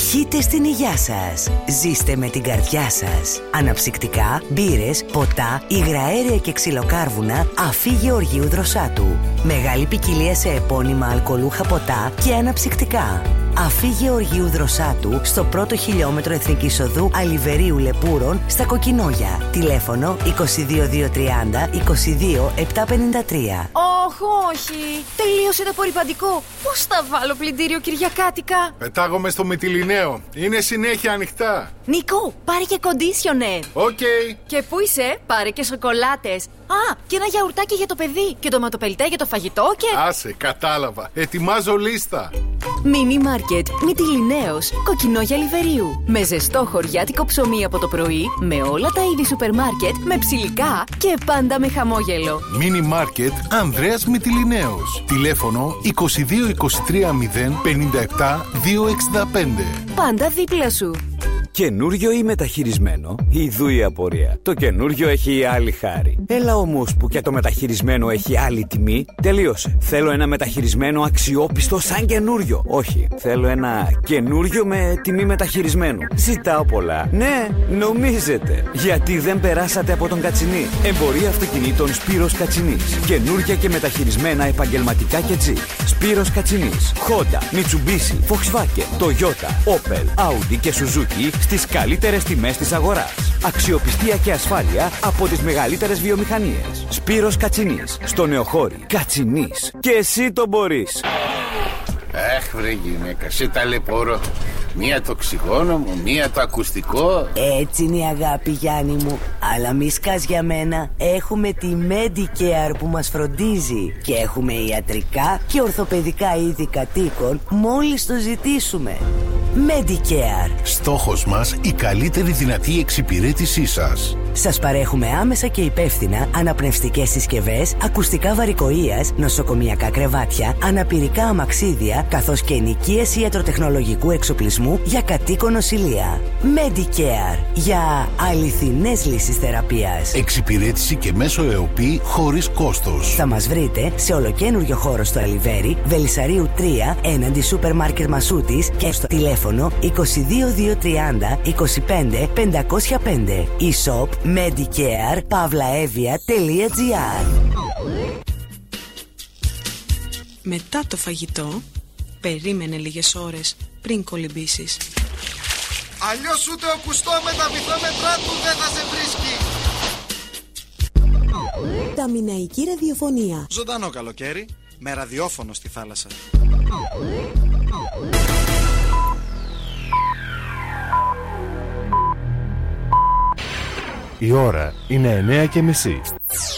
Πιείτε στην υγειά σας. Ζήστε με την καρδιά σας. Αναψυκτικά, μπύρες, ποτά, υγραέρια και ξυλοκάρβουνα Αφή Γεωργίου Δροσάτου. Μεγάλη ποικιλία σε επώνυμα αλκοολούχα ποτά και αναψυκτικά. Αφή Γεωργίου Δροσάτου στο πρώτο χιλιόμετρο Εθνικής Οδού Αλιβερίου Λεπούρων στα Κοκκινόγια. Τηλέφωνο 22230 22753. Όχι. Τελείωσε το απορρυπαντικό. Πώς θα βάλω πλυντήριο κυριακάτικα? Πετάγομαι στο Μυτιληναίο. Είναι συνέχεια ανοιχτά. Νικό, πάρε και κοντίσιονερ. Οκ. Και πού είσαι? Πάρε και σοκολάτες. Και ένα γιαουρτάκι για το παιδί. Και ντοματοπελτέ για το φαγητό και... Άσε, κατάλαβα. Ετοιμάζω λίστα. Μίνι μάρκετ Μυτιληναίος, Κοκκινόγια Λιβερίου. Με ζεστό χωριάτικο ψωμί από το πρωί, με όλα τα είδη σούπερ μάρκετ, με ψιλικά και πάντα με χαμόγελο. Μίνι μάρκετ Ανδρέας Μυτιληναίος. Τηλέφωνο 2223 057 265. Πάντα δίπλα σου. Καινούριο ή μεταχειρισμένο, ιδού η απορία. Το καινούριο έχει άλλη χάρη. Έλα όμως που και το μεταχειρισμένο έχει άλλη τιμή. Τελείωσε. Θέλω ένα μεταχειρισμένο αξιόπιστο σαν καινούριο. Όχι, θέλω ένα καινούριο με τιμή μεταχειρισμένου. Ζητάω πολλά. Ναι, νομίζετε. Γιατί δεν περάσατε από τον Κατσινί. Εμπορία αυτοκινήτων Σπύρος Κατσινής. Καινούρια και μεταχειρισμένα επαγγελματικά και τζιπ. Σπύρος Κατσινής. Honda, Mitsubishi, Volkswagen, Toyota, Opel, Audi και Suzuki στις καλύτερες τιμές της αγοράς. Αξιοπιστία και ασφάλεια από τις μεγαλύτερες βιομηχανίες. Σπύρος Κατσινής. Στο Νεοχώρι. Κατσινής. Και εσύ το μπορείς. Αχ, βρε γυναίκα, σε ταλαιπωρώ. Μία το οξυγόνο μου, μία το ακουστικό. Έτσι είναι η αγάπη, Γιάννη μου. Αλλά μη σκάς για μένα. Έχουμε τη Medicare που μας φροντίζει. Και έχουμε ιατρικά και ορθοπαιδικά είδη κατοίκων μόλις το ζητήσουμε. Medicare. Στόχος μας η καλύτερη δυνατή εξυπηρέτησή σας. Σας παρέχουμε άμεσα και υπεύθυνα αναπνευστικές συσκευές, ακουστικά βαρικοείας, νοσοκομιακά κρεβάτια, αναπηρικά αμαξίδια, καθώς και ενοικίαση ιατροτεχνολογικού εξοπλισμού για κατοίκον νοσηλεία. Medicare. Για αληθινές λύσεις θεραπείας. Εξυπηρέτηση και μέσω ΕΟΠΗ χωρίς κόστος. Θα μας βρείτε σε ολοκένουργιο χώρο στο Αλιβέρι, Βελισσαρίου 3, έναντι σούπερ μάρκετ Μασούτης και στο τηλέφωνο 22230 25 505. E-shop medicare.pavlaevia.gr. Μετά το φαγητό, περίμενε λίγες ώρες πριν κολυμπήσεις. Αλλιώς ούτε ο κουστό με τα βυθόμετρά του δεν θα σε βρίσκει. Τα Μιναϊκή ραδιοφωνία. Ζωντανό καλοκαίρι, με ραδιόφωνο στη θάλασσα. Η ώρα είναι 9:30.